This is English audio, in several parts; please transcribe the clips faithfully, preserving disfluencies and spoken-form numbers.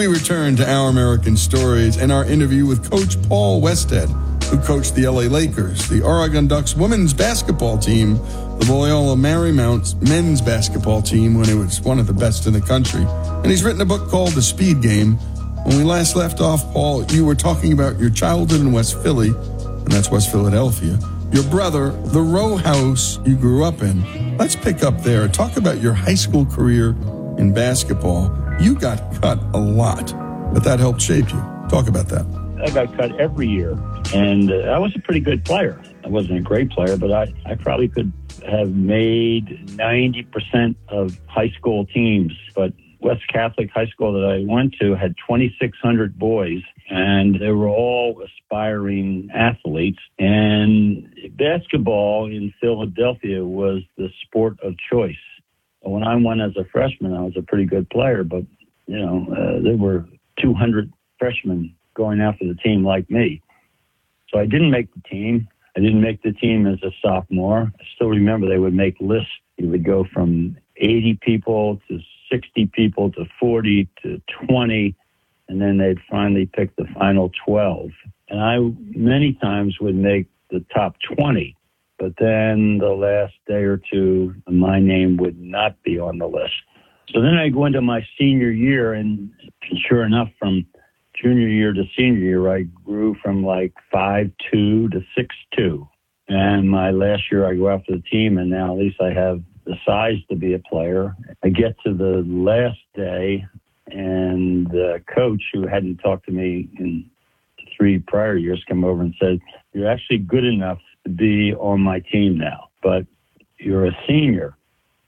we return to Our American Stories and our interview with Coach Paul Westhead, who coached the L A Lakers, the Oregon Ducks women's basketball team, the Loyola Marymount men's basketball team when it was one of the best in the country. And he's written a book called The Speed Game. When we last left off, Paul, you were talking about your childhood in West Philly, and that's West Philadelphia. Your brother, the row house you grew up in. Let's pick up there. Talk about your high school career in basketball. You got cut a lot, but that helped shape you. Talk about that. I got cut every year, and uh, I was a pretty good player. I wasn't a great player, but I, I probably could have made ninety percent of high school teams. But West Catholic High School that I went to had twenty-six hundred boys, and they were all aspiring athletes. And basketball in Philadelphia was the sport of choice. When I went as a freshman, I was a pretty good player, but, you know, uh, there were two hundred freshmen going after the team like me. So I didn't make the team. I didn't make the team as a sophomore. I still remember they would make lists. You would go from eighty people to sixty people to forty to twenty, and then they'd finally pick the final twelve. And I many times would make the top twenty, but then the last day or two, my name would not be on the list. So then I go into my senior year, and sure enough, from junior year to senior year, I grew from like five two to six two. And my last year, I go after the team, and now at least I have the size to be a player. I get to the last day, and the coach, who hadn't talked to me in three prior years, come over and said, "You're actually good enough to be on my team now, but you're a senior,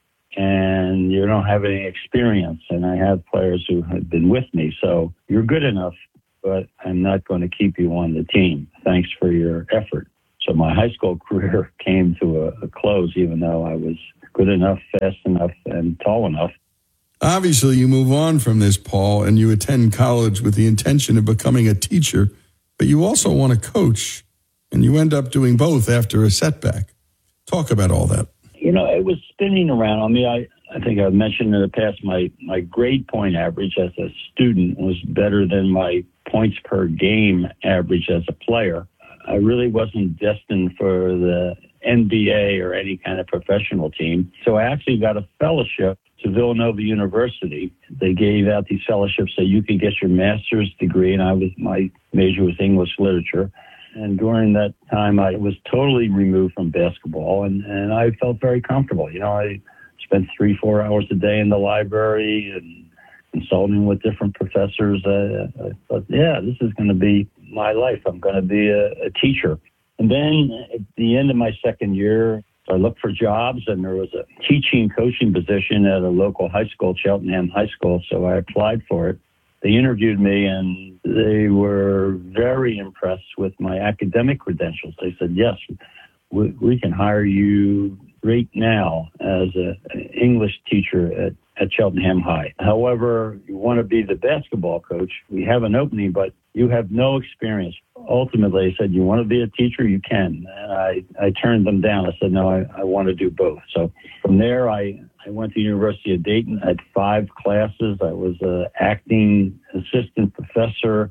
and you don't have any experience, and I have players who have been with me, so you're good enough, but I'm not going to keep you on the team. Thanks for your effort." So my high school career came to a, a close, even though I was good enough, fast enough, and tall enough. Obviously, you move on from this, Paul, and you attend college with the intention of becoming a teacher, but you also want to coach, and you end up doing both after a setback. Talk about all that. You know, it was spinning around on me. I, I think I've mentioned in the past, my, my grade point average as a student was better than my points per game average as a player. I really wasn't destined for the N B A or any kind of professional team. So I actually got a fellowship to Villanova University. They gave out these fellowships so you could get your master's degree, and I was my major was English literature. And during that time, I was totally removed from basketball, and, and I felt very comfortable. You know, I spent three, four hours a day in the library and consulting with different professors. Uh, I thought, yeah, this is going to be my life. I'm going to be a, a teacher. And then at the end of my second year, I looked for jobs, and there was a teaching coaching position at a local high school, Cheltenham High School, so I applied for it. They interviewed me, and they were very impressed with my academic credentials. They said, yes, we, we can hire you right now as an English teacher at, at Cheltenham High. However, you want to be the basketball coach, we have an opening, but you have no experience. Ultimately, I said, you want to be a teacher? You can. And I, I turned them down. I said, no, I, I want to do both. So from there, I, I went to the University of Dayton. I had five classes. I was an acting assistant professor.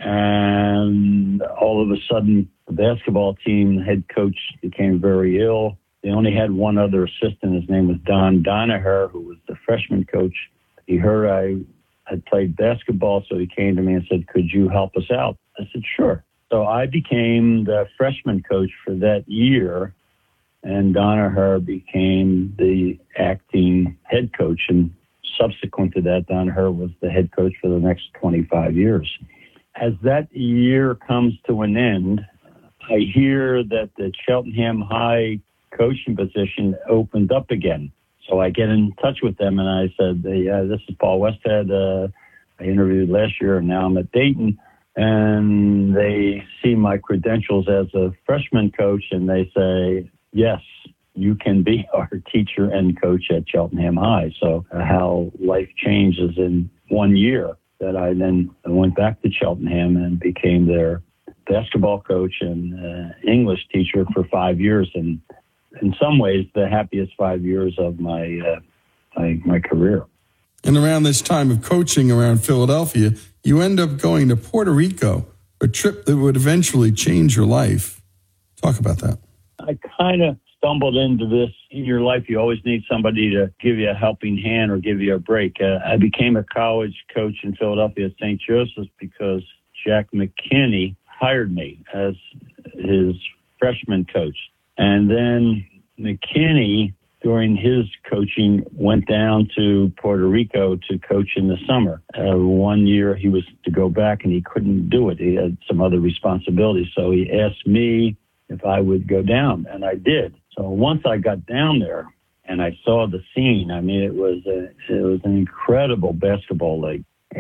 And all of a sudden, the basketball team head coach became very ill. They only had one other assistant. His name was Don Donaher, who was the freshman coach. He heard I had played basketball, so he came to me and said, could you help us out? I said, sure. So I became the freshman coach for that year, and Donaher became the acting head coach. And subsequent to that, Donaher was the head coach for the next twenty-five years. As that year comes to an end, I hear that the Cheltenham High coaching position opened up again. So I get in touch with them, and I said, yeah, this is Paul Westhead. Uh, I interviewed last year, and now I'm at Dayton. And they see my credentials as a freshman coach, and they say, yes, you can be our teacher and coach at Cheltenham High. So uh, how life changes in one year, that I then went back to Cheltenham and became their basketball coach and uh, English teacher for five years. And in some ways, the happiest five years of my, uh, my, my career. And around this time of coaching around Philadelphia, you end up going to Puerto Rico, a trip that would eventually change your life. Talk about that. I kind of stumbled into this. In your life, you always need somebody to give you a helping hand or give you a break. Uh, I became a college coach in Philadelphia at Saint Joseph's because Jack McKinney hired me as his freshman coach. And then McKinney, during his coaching, went down to Puerto Rico to coach in the summer. Uh, one year he was to go back and he couldn't do it. He had some other responsibilities. So he asked me if I would go down, and I did. So once I got down there and I saw the scene, I mean, it was a, it was an incredible basketball league.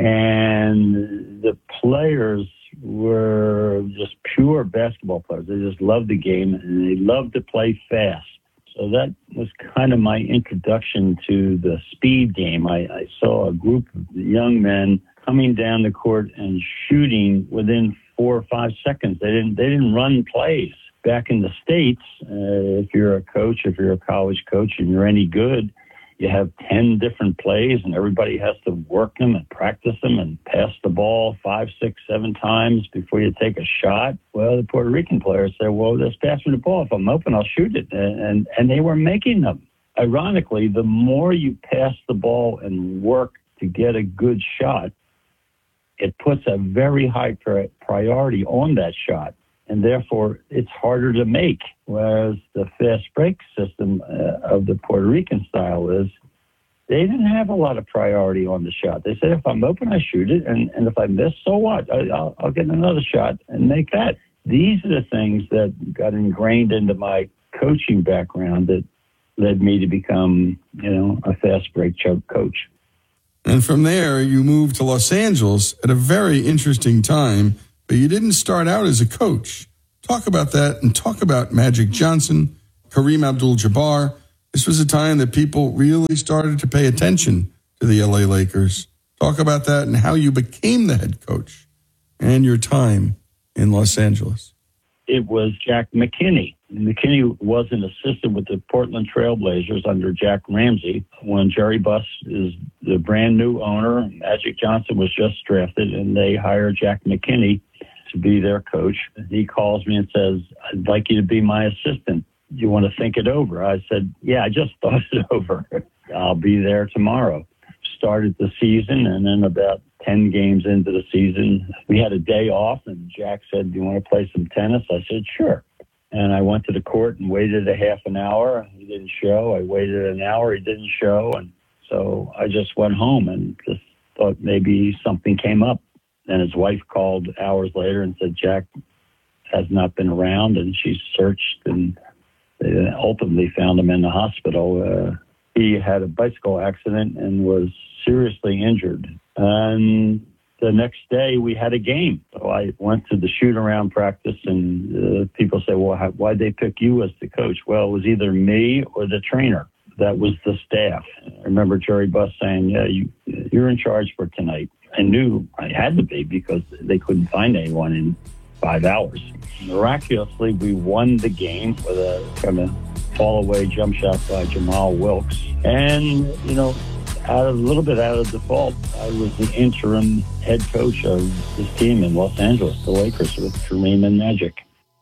And the players were just pure basketball players. They just loved the game, and they loved to play fast. So that was kind of my introduction to the speed game. I, I saw a group of young men coming down the court and shooting within four or five seconds. They didn't, they didn't run plays. Back in the States, uh, if you're a coach, if you're a college coach and you're any good, you have ten different plays and everybody has to work them and practice them and pass the ball five, six, seven times before you take a shot. Well, the Puerto Rican players said, well, just pass me the ball. If I'm open, I'll shoot it. And, and, and they were making them. Ironically, the more you pass the ball and work to get a good shot, it puts a very high pri- priority on that shot. And therefore, it's harder to make. Whereas the fast break system uh, of the Puerto Rican style is they didn't have a lot of priority on the shot. They said, if I'm open, I shoot it. And, and if I miss, so what? I, I'll, I'll get another shot and make that. These are the things that got ingrained into my coaching background that led me to become, you know, a fast break choke coach. And from there, you moved to Los Angeles at a very interesting time. But you didn't start out as a coach. Talk about that and talk about Magic Johnson, Kareem Abdul-Jabbar. This was a time that people really started to pay attention to the L A Lakers. Talk about that and how you became the head coach and your time in Los Angeles. It was Jack McKinney. McKinney was an assistant with the Portland Trail Blazers under Jack Ramsey. When Jerry Buss is the brand new owner, Magic Johnson was just drafted, and they hired Jack McKinney to be their coach. He calls me and says, I'd like you to be my assistant. Do you want to think it over? I said, yeah, I just thought it over. I'll be there tomorrow. Started the season, and then about ten games into the season, we had a day off, and Jack said, do you want to play some tennis? I said, sure. And I went to the court and waited a half an hour. He didn't show. I waited an hour. He didn't show. And so I just went home and just thought maybe something came up. And his wife called hours later and said, Jack has not been around. And she searched and they ultimately found him in the hospital. Uh, he had a bicycle accident and was seriously injured. And the next day we had a game. So I went to the shoot-around practice, and uh, people say, well, how, why'd they pick you as the coach? Well, it was either me or the trainer. That was the staff. I remember Jerry Buss saying, yeah, you, you're in charge for tonight. I knew I had to be because they couldn't find anyone in five hours. Miraculously, we won the game with a kind of fall-away jump shot by Jamal Wilkes. And, you know, out of a little bit out of default, I was the interim head coach of this team in Los Angeles, the Lakers, with Kareem and Magic.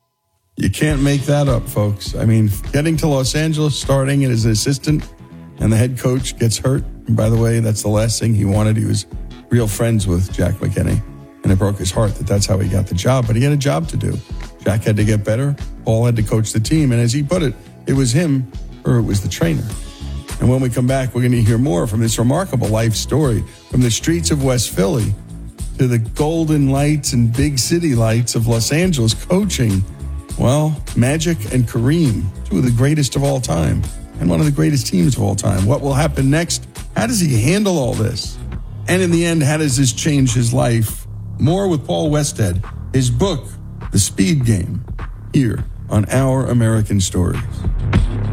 You can't make that up, folks. I mean, getting to Los Angeles, starting as an assistant, and the head coach gets hurt. And by the way, that's the last thing he wanted. He was real friends with Jack McKinney, and it broke his heart that that's how he got the job. But he had a job to do. Jack had to get better. Paul had to coach the team. And as he put it, it was him or it was the trainer. And when we come back, we're going to hear more from this remarkable life story from the streets of West Philly to the golden lights and big city lights of Los Angeles coaching. Well, Magic and Kareem, two of the greatest of all time and one of the greatest teams of all time. What will happen next? How does he handle all this? And in the end, how does this change his life? More with Paul Westhead, his book, The Speed Game, here on Our American Stories.